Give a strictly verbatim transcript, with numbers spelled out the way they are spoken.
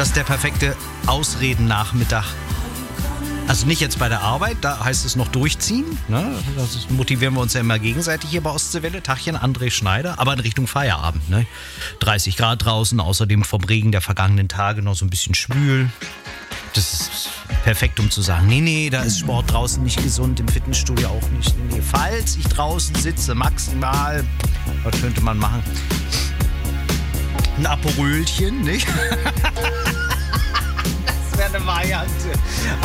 Das ist der perfekte Ausredennachmittag. Also nicht jetzt bei der Arbeit, da heißt es noch durchziehen. Ne? Das motivieren wir uns ja immer gegenseitig hier bei Ostseewelle. Tachchen, André Schneider, aber in Richtung Feierabend. Ne? dreißig Grad draußen, außerdem vom Regen der vergangenen Tage noch so ein bisschen schwül. Das ist perfekt, um zu sagen, nee, nee, da ist Sport draußen nicht gesund, im Fitnessstudio auch nicht. Nee, nee. Falls ich draußen sitze, maximal, was könnte man machen? Ein Aperölchen, nicht? Das wäre eine Variante.